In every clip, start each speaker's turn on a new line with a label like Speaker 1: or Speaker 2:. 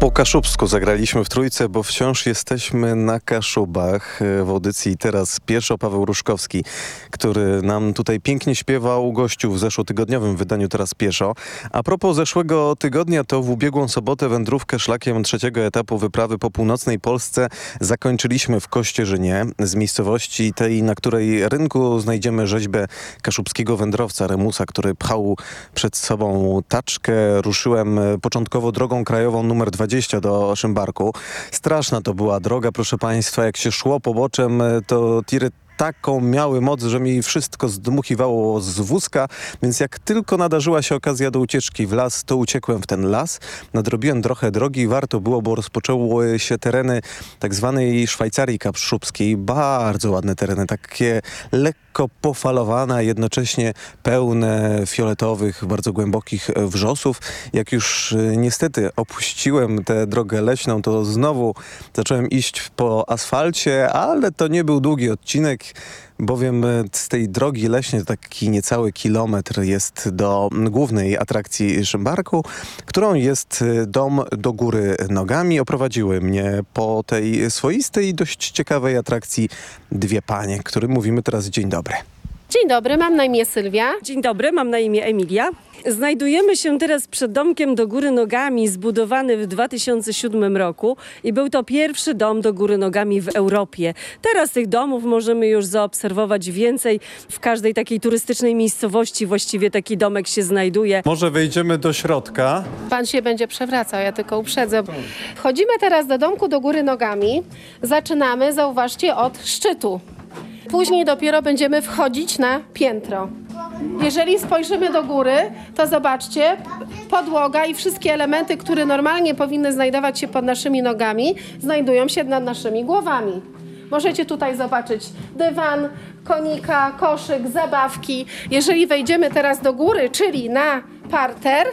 Speaker 1: Po kaszubsku zagraliśmy w trójce, bo wciąż jesteśmy na Kaszubach. W audycji teraz pieszo Paweł Ruszkowski, który nam tutaj pięknie śpiewał, gościł w zeszłotygodniowym wydaniu Teraz pieszo. A propos zeszłego tygodnia, to w ubiegłą sobotę wędrówkę szlakiem trzeciego etapu wyprawy po północnej Polsce zakończyliśmy w Kościerzynie, z miejscowości tej, na której rynku znajdziemy rzeźbę kaszubskiego wędrowca Remusa, który pchał przed sobą taczkę. Ruszyłem początkowo drogą krajową numer 20 do Szymbarku. Straszna to była droga, proszę państwa. Jak się szło poboczem, to tiry taką miały moc, że mi wszystko zdmuchiwało z wózka, więc jak tylko nadarzyła się okazja do ucieczki w las, to uciekłem w ten las. Nadrobiłem trochę drogi, warto było, bo rozpoczęły się tereny tak zwanej Szwajcarii kaszubskiej. Bardzo ładne tereny, takie lekko pofalowane, a jednocześnie pełne fioletowych, bardzo głębokich wrzosów. Jak już niestety opuściłem tę drogę leśną, to znowu zacząłem iść po asfalcie, ale to nie był długi odcinek, bowiem z tej drogi leśnej taki niecały kilometr jest do głównej atrakcji Szymbarku, którą jest dom do góry nogami. Oprowadziły mnie po tej swoistej, dość ciekawej atrakcji dwie panie, którym mówimy teraz dzień dobry.
Speaker 2: Dzień dobry, mam na imię Sylwia.
Speaker 3: Dzień dobry, mam na imię Emilia. Znajdujemy się teraz przed domkiem do góry nogami, zbudowany w 2007 roku i był to pierwszy dom do góry nogami w Europie. Teraz tych domów możemy już zaobserwować więcej. W każdej takiej turystycznej miejscowości właściwie taki domek się znajduje.
Speaker 1: Może wejdziemy do środka.
Speaker 2: Pan się będzie przewracał, ja tylko uprzedzę. Wchodzimy teraz do domku do góry nogami. Zaczynamy, zauważcie, od szczytu. Później dopiero będziemy wchodzić na piętro. Jeżeli spojrzymy do góry, to zobaczcie, podłoga i wszystkie elementy, które normalnie powinny znajdować się pod naszymi nogami, znajdują się nad naszymi głowami. Możecie tutaj zobaczyć dywan, konika, koszyk, zabawki. Jeżeli wejdziemy teraz do góry, czyli na parter,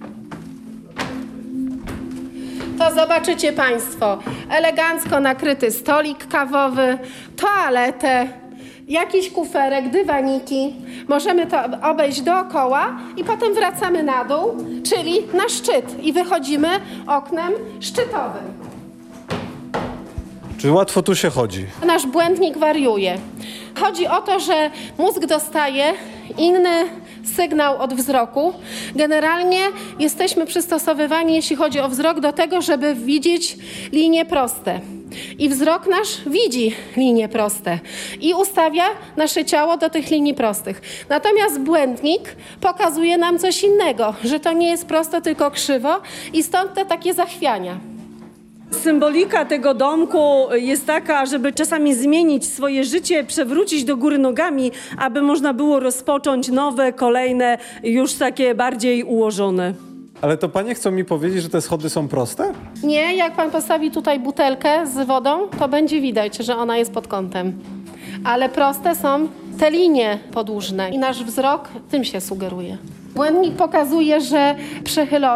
Speaker 2: to zobaczycie Państwo elegancko nakryty stolik kawowy, toaletę, jakiś kuferek, dywaniki. Możemy to obejść dookoła i potem wracamy na dół, czyli na szczyt i wychodzimy oknem szczytowym.
Speaker 1: Czy łatwo tu się chodzi?
Speaker 2: Nasz błędnik wariuje. Chodzi o to, że mózg dostaje inny sygnał od wzroku. Generalnie jesteśmy przystosowywani, jeśli chodzi o wzrok, do tego, żeby widzieć linie proste. I wzrok nasz widzi linie proste i ustawia nasze ciało do tych linii prostych. Natomiast błędnik pokazuje nam coś innego, że to nie jest prosto, tylko krzywo i stąd te takie zachwiania.
Speaker 3: Symbolika tego domku jest taka, żeby czasami zmienić swoje życie, przewrócić do góry nogami, aby można było rozpocząć nowe, kolejne, już takie bardziej ułożone.
Speaker 1: Ale to panie chcą mi powiedzieć, że te schody są proste?
Speaker 2: Nie, jak pan postawi tutaj butelkę z wodą, to będzie widać, że ona jest pod kątem. Ale proste są te linie podłużne i nasz wzrok tym się sugeruje. Błędnik pokazuje, że przechylony